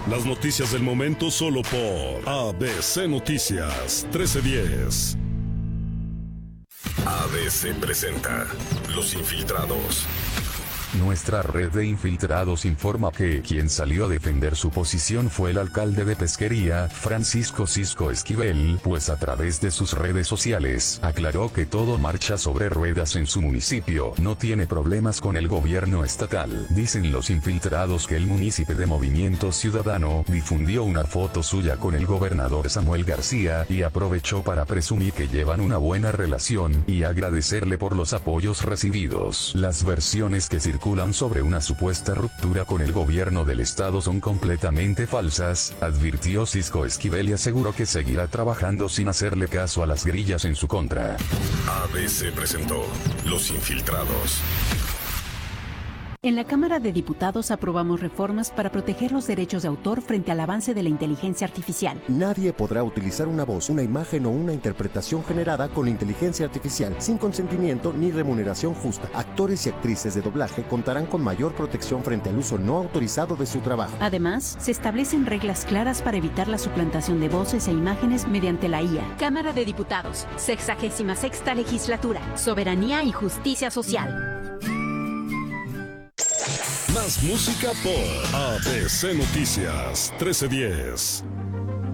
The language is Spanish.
Las noticias del momento solo por ABC Noticias 1310. ABC presenta Los Infiltrados. Nuestra red de infiltrados informa que quien salió a defender su posición fue el alcalde de Pesquería, Francisco Cisco Esquivel, pues a través de sus redes sociales aclaró que todo marcha sobre ruedas en su municipio, no tiene problemas con el gobierno estatal. Dicen los infiltrados que el municipio de Movimiento Ciudadano difundió una foto suya con el gobernador Samuel García y aprovechó para presumir que llevan una buena relación y agradecerle por los apoyos recibidos. Las versiones que circulan sobre una supuesta ruptura con el gobierno del estado son completamente falsas, advirtió Cisco Esquivel y aseguró que seguirá trabajando sin hacerle caso a las grillas en su contra. ABC presentó Los Infiltrados. En la Cámara de Diputados aprobamos reformas para proteger los derechos de autor frente al avance de la inteligencia artificial. Nadie podrá utilizar una voz, una imagen o una interpretación generada con inteligencia artificial sin consentimiento ni remuneración justa. Actores y actrices de doblaje contarán con mayor protección frente al uso no autorizado de su trabajo. Además, se establecen reglas claras para evitar la suplantación de voces e imágenes mediante la IA. Cámara de Diputados, 66ª Legislatura, Soberanía y Justicia Social. Más música por ABC Noticias 1310.